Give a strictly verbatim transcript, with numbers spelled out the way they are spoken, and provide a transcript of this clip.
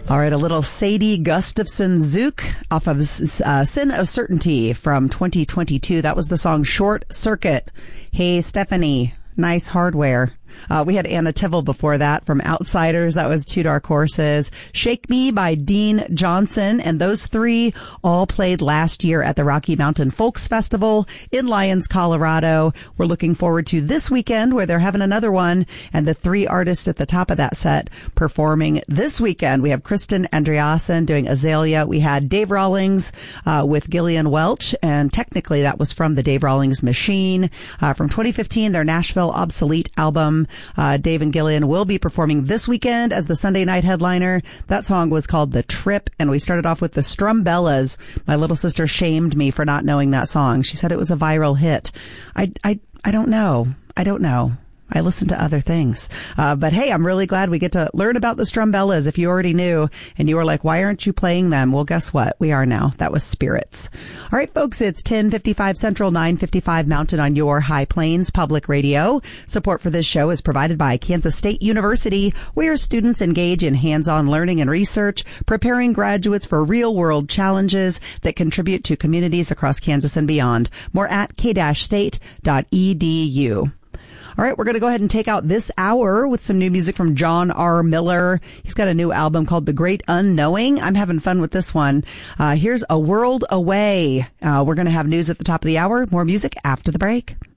All right, a little Sadie Gustafson Zook off of uh, Sin of Certainty from twenty twenty-two. That was the song Short Circuit. Hey, Stephanie, nice hardware. Uh, we had Anna Tivel before that from Outsiders. That was Two Dark Horses. Shake Me by Dean Johnson. And those three all played last year at the Rocky Mountain Folks Festival in Lyons, Colorado. We're looking forward to this weekend where they're having another one. And the three artists at the top of that set performing this weekend. We have Kristen Andreasen doing Azalea. We had Dave Rawlings uh, with Gillian Welch. And technically that was from the Dave Rawlings Machine uh, from twenty fifteen, their Nashville Obsolete album. Uh, Dave and Gillian will be performing this weekend as the Sunday night headliner. That song was called The Trip, and we started off with the Strumbellas. My little sister shamed me for not knowing that song. She said it was a viral hit. I, I, I don't know. I don't know. I listen to other things. Uh, but hey, I'm really glad we get to learn about the Strumbellas. If you already knew and you were like, why aren't you playing them? Well, guess what? We are now. That was Spirits. All right, folks, it's ten fifty-five Central, nine fifty-five Mountain on your High Plains Public Radio. Support for this show is provided by Kansas State University, where students engage in hands-on learning and research, preparing graduates for real-world challenges that contribute to communities across Kansas and beyond. More at k dash state dot e d u. All right, we're going to go ahead and take out this hour with some new music from John R. Miller. He's got a new album called The Great Unknowing. I'm having fun with this one. Uh, here's A World Away. Uh, we're going to have news at the top of the hour. More music after the break.